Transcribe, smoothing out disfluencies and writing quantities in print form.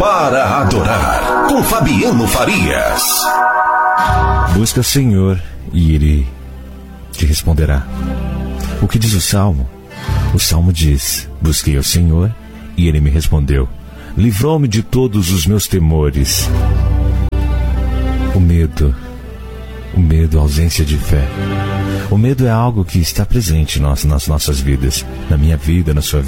Para Adorar, com Fabiano Farias. Busca o Senhor e Ele te responderá. O que diz o Salmo? O Salmo diz: busquei o Senhor e Ele me respondeu. Livrou-me de todos os meus temores. O medo, a ausência de fé. O medo é algo que está presente nas nossas vidas, na minha vida, na sua vida.